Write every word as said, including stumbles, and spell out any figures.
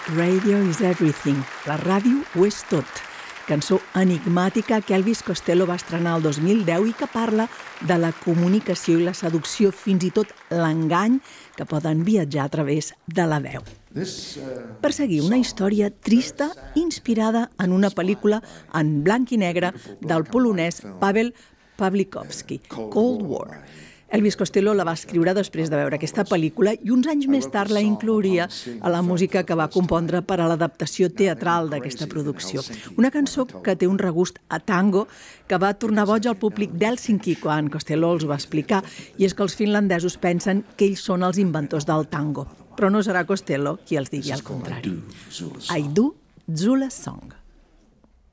Radio is everything. La ràdio ho és tot. Cançó enigmàtica que Elvis Costello va estrenar el dos mil deu i que parla de la comunicació i la seducció, fins i tot l'engany, que poden viatjar a través de la veu. Perseguir una història trista inspirada en una pel·lícula en blanc i negre del polonès Paweł Pawlikowski, Cold War. Elvis Costello la va escriure després de veure aquesta pel·lícula i uns anys més tard la inclouria a la música que va compondre per a l'adaptació teatral d'aquesta producció. Una cançó que té un regust a tango que va tornar boig al públic d'Hèlsinki quan Costello els va explicar, i és que els finlandesos pensen que ells són els inventors del tango. Però no serà Costello qui els digui el contrari. I do Zula Song.